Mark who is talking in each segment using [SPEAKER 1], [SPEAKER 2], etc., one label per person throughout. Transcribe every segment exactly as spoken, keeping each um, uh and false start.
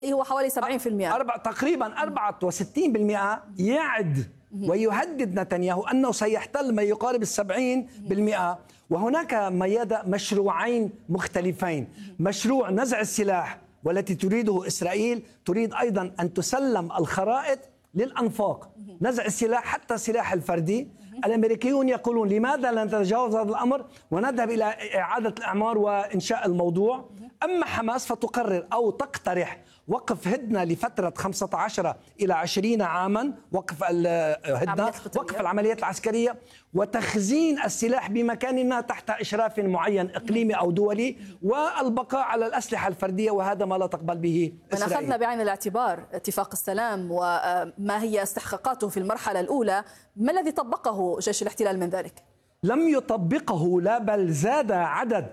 [SPEAKER 1] هو حوالي سبعين بالمئة
[SPEAKER 2] أربع تقريبا أربعة وستين بالمئة يعد ويهدد نتنياهو أنه سيحتل ما يقارب السبعين بالمئة. وهناك ميادة مشروعين مختلفين، مشروع نزع السلاح والتي تريده إسرائيل، تريد أيضا أن تسلم الخرائط للأنفاق، نزع السلاح حتى السلاح الفردي. الأمريكيون يقولون لماذا لا نتجاوز هذا الأمر ونذهب إلى إعادة الإعمار وإنشاء الموضوع. أما حماس فتقرر أو تقترح وقف هدنة لفترة خمسة عشر إلى عشرين عاما، وقف الهدنة، وقف العمليات العسكرية وتخزين السلاح بمكان ما تحت إشراف معين إقليمي أو دولي، والبقاء على الأسلحة الفردية، وهذا ما لا تقبل به إسرائيل.
[SPEAKER 1] أخذنا بعين الاعتبار اتفاق السلام وما هي استحقاقاته في المرحلة الأولى، ما الذي طبقه جيش الاحتلال من ذلك؟
[SPEAKER 2] لم يطبقه، لا بل زاد عدد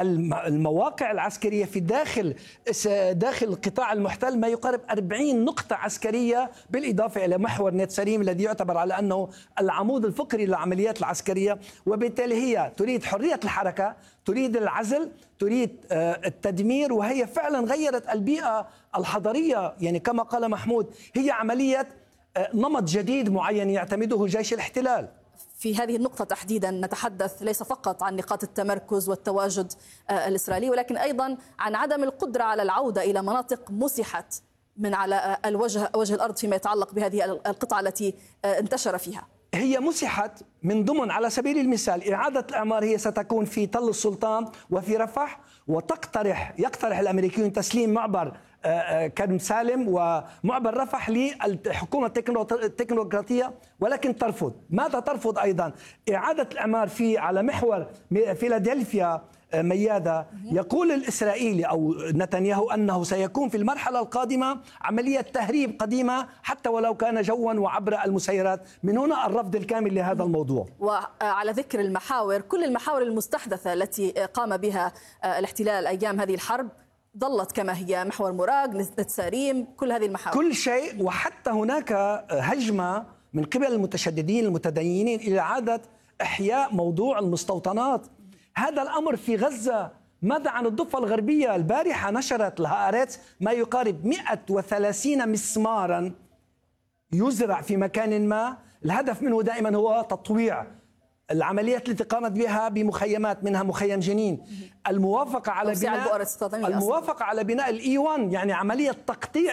[SPEAKER 2] المواقع العسكرية في داخل داخل القطاع المحتل ما يقارب أربعين نقطة عسكرية، بالإضافة إلى محور نتساريم الذي يعتبر على أنه العمود الفقري للعمليات العسكرية. وبالتالي هي تريد حرية الحركة، تريد العزل، تريد التدمير، وهي فعلا غيرت البيئة الحضرية. يعني كما قال محمود، هي عملية نمط جديد معين يعتمده جيش الاحتلال.
[SPEAKER 1] في هذه النقطة تحديدا نتحدث ليس فقط عن نقاط التمركز والتواجد الإسرائيلي، ولكن أيضا عن عدم القدرة على العودة إلى مناطق مسحت من على الوجه وجه الأرض فيما يتعلق بهذه القطعة التي انتشر فيها.
[SPEAKER 2] هي مسحت من ضمن، على سبيل المثال إعادة الإعمار هي ستكون في تل السلطان وفي رفح، وتقترح يقترح الأمريكيون تسليم معبر كرم سالم ومعبر رفح للحكومة التكنوقراطية، ولكن ترفض. ماذا ترفض أيضا؟ إعادة الإعمار في على محور فيلادلفيا ميادة. يقول الإسرائيلي أو نتنياهو أنه سيكون في المرحلة القادمة عملية تهريب قديمة حتى ولو كان جوا وعبر المسيرات. من هنا الرفض الكامل لهذا الموضوع.
[SPEAKER 1] وعلى ذكر المحاور، كل المحاور المستحدثة التي قام بها الاحتلال أيام هذه الحرب ظلت كما هي، محور مراغ، نتساريم، كل هذه المحاور،
[SPEAKER 2] كل شيء. وحتى هناك هجمة من قبل المتشددين المتدينين إلى إعادة إحياء موضوع المستوطنات. هذا الأمر في غزة. ماذا عن الضفة الغربية؟ البارحة نشرت الهآرتس ما يقارب مئة وثلاثين مسمارا يزرع في مكان ما، الهدف منه دائما هو تطويع العمليات التي قامت بها بمخيمات، منها مخيم جنين. الموافقة على بناء الموافقة على بناء الإي واحد، يعني عملية تقطيع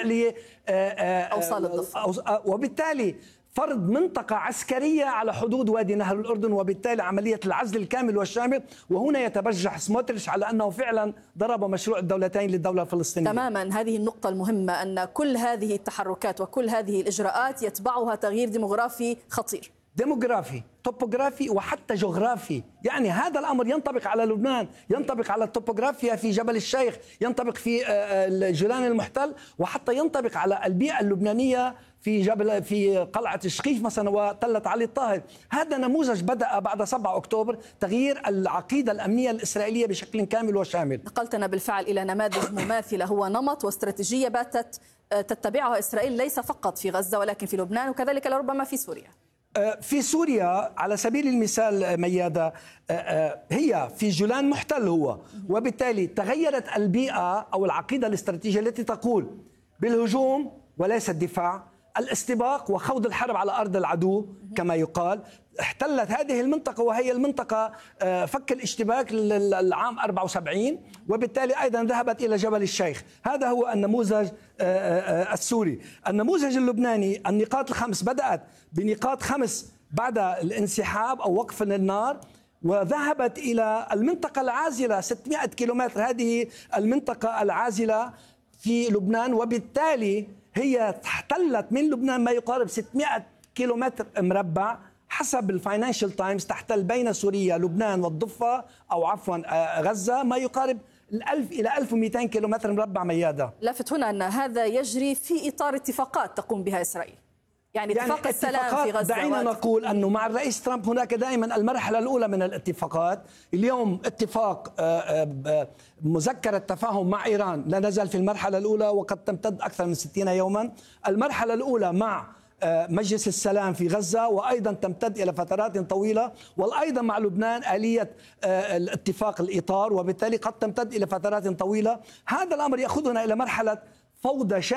[SPEAKER 1] لأوصال الضفة،
[SPEAKER 2] وبالتالي فرض منطقة عسكرية على حدود وادي نهر الأردن، وبالتالي عملية العزل الكامل والشامل. وهنا يتبجح سموتريتش على أنه فعلا ضرب مشروع الدولتين للدولة الفلسطينية.
[SPEAKER 1] تماما، هذه النقطة المهمة، أن كل هذه التحركات وكل هذه الإجراءات يتبعها تغيير ديموغرافي خطير،
[SPEAKER 2] ديموغرافي، توبوغرافي، وحتى جغرافي. يعني هذا الأمر ينطبق على لبنان، ينطبق على التوبوغرافيا في جبل الشيخ، ينطبق في الجولان المحتل، وحتى ينطبق على البيئة اللبنانية في جبل في قلعة الشقيف مثلا وتلة علي الطاهر. هذا نموذج بدأ بعد سبعة أكتوبر تغيير العقيدة الأمنية الإسرائيلية بشكل كامل وشامل.
[SPEAKER 1] نقلتنا بالفعل إلى نماذج مماثلة، هو نمط واستراتيجية باتت تتبعها إسرائيل ليس فقط في غزة ولكن في لبنان وكذلك لربما في سوريا.
[SPEAKER 2] في سوريا على سبيل المثال ميادة، هي في جولان محتل هو، وبالتالي تغيرت البيئة أو العقيدة الاستراتيجية التي تقول بالهجوم وليس الدفاع، الاستباق وخوض الحرب على أرض العدو كما يقال. احتلت هذه المنطقة، وهي المنطقة فك الاشتباك العام أربعة وسبعين، وبالتالي أيضا ذهبت إلى جبل الشيخ. هذا هو النموذج السوري. النموذج اللبناني، النقاط الخمس بدأت بنقاط خمس بعد الانسحاب أو وقف النار، وذهبت إلى المنطقة العازلة ستمائة كيلومتر، هذه المنطقة العازلة في لبنان، وبالتالي هي احتلت من لبنان ما يقارب ستمائة كيلومتر مربع حسب الفاينانشال تايمز. تحتل بين سوريا، لبنان والضفة أو عفوا غزة ما يقارب الألف إلى ألف ومئتين كيلومتر مربع ميادة.
[SPEAKER 1] لافت هنا أن هذا يجري في إطار اتفاقات تقوم بها إسرائيل، يعني اتفاق يعني السلام في غزة.
[SPEAKER 2] دعينا نقول أنه مع الرئيس ترامب هناك دائما المرحلة الأولى من الاتفاقات. اليوم اتفاق مذكرة تفاهم مع إيران لا نزال في المرحلة الأولى وقد تمتد أكثر من ستين يوما. المرحلة الأولى مع مجلس السلام في غزة، وأيضا تمتد إلى فترات طويلة، وأيضا مع لبنان آلية الاتفاق الإطار، وبالتالي قد تمتد إلى فترات طويلة. هذا الأمر يأخذنا إلى مرحلة فوضى